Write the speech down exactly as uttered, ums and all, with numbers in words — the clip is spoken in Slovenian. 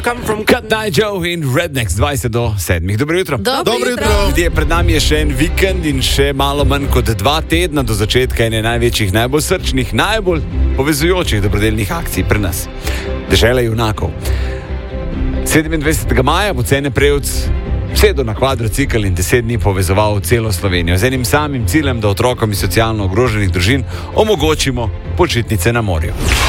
Cut Night Joe in Rednecks dvajset do sedmih. Dobro jutro. Dobro jutro. Ljudje, pred nami je še en vikend in še malo manj kot dva tedna do začetka ene največjih, najbolj srčnih, najbolj povezujočih dobrodelnih akcij pri nas. Dežela junakov. sedemindvajsetega maja bo Cene Prevc sedel na kvadrocikl in deset dni povezoval celo Slovenijo z enim samim ciljem, da otrokom iz socialno ogroženih družin omogočimo počitnice na morju.